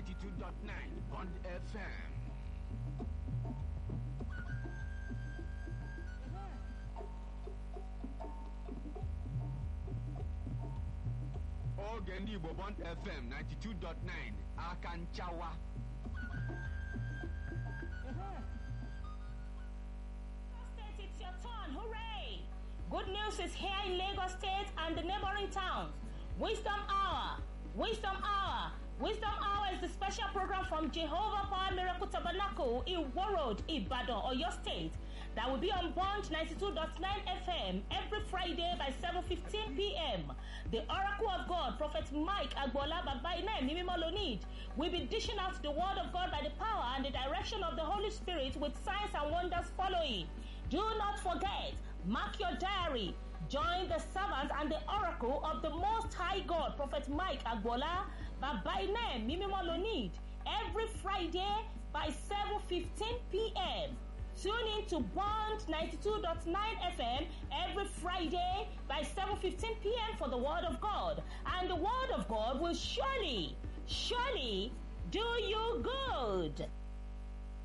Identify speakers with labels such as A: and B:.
A: 92.9 Bond FM. Oge ndị Igbo Bond FM 92.9 Akanchawa.
B: It's your turn, hooray! Good news is here in Lagos State and the neighboring towns. Wisdom Hour. Wisdom Hour. Wisdom Hour is the special program from Jehovah Power Miracle Tabernacle in Warroad, Ibadan, Oyo State, that will be on Bond 92.9 FM every Friday by 7:15 p.m. The Oracle of God, Prophet Mike Agbola Babaine Mimimolonid, will be dishing out the Word of God by the power and the direction of the Holy Spirit with signs and wonders following. Do not forget, mark your diary. Join the servants and the oracle of the Most High God, Prophet Mike Agbola Babaine Mimimolonid, every Friday by 7:15 p.m. Tune in to Bond 92.9 FM every Friday by 7:15 p.m. for the Word of God. And the Word of God will surely do you good.